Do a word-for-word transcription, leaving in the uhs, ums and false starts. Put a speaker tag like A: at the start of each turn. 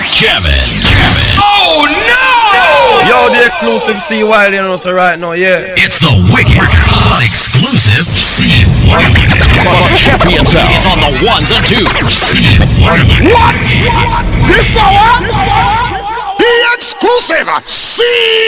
A: Kevin. Kevin. Oh no!
B: Yo, the exclusive C Wiley, you know, so right now, yeah.
A: It's the wicked, exclusive C Wiley. Champion Cell is on the ones and twos. C Wiley.
C: What? This hour? The exclusive C